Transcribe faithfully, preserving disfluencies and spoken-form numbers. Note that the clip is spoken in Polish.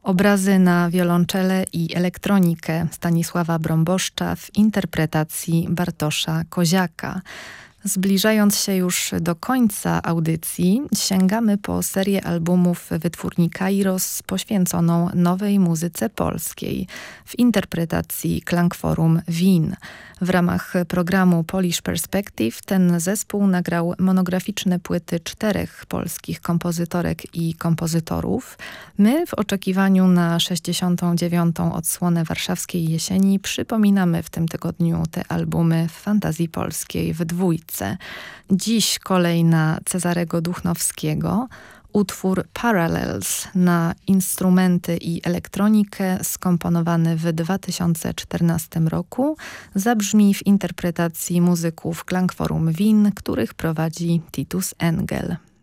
Obrazy na wiolonczele i elektronikę Stanisława Brąboszcza w interpretacji Bartosza Koziaka. Zbliżając się już do końca audycji, sięgamy po serię albumów wytwórni Kairos poświęconą nowej muzyce polskiej w interpretacji Klangforum Wien. W ramach programu Polish Perspective ten zespół nagrał monograficzne płyty czterech polskich kompozytorek i kompozytorów. My w oczekiwaniu na sześćdziesiątą dziewiątą odsłonę warszawskiej jesieni przypominamy w tym tygodniu te albumy w fantazji polskiej w dwójce. Dziś kolej na Cezarego Duchnowskiego. Utwór Parallels na instrumenty i elektronikę skomponowany w dwa tysiące czternastym roku zabrzmi w interpretacji muzyków Klangforum Wien, których prowadzi Titus Engel.